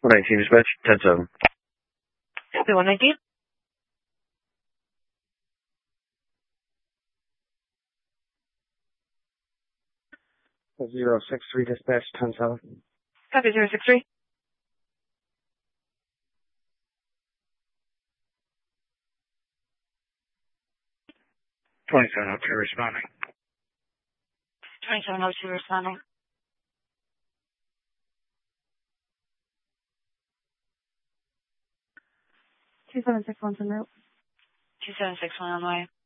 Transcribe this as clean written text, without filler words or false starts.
119 dispatch, 10-7. 119? Zero 63 dispatch, 10-7. Copy 063. Responding. 2702 responding. 2761 en route. 2761 on the way.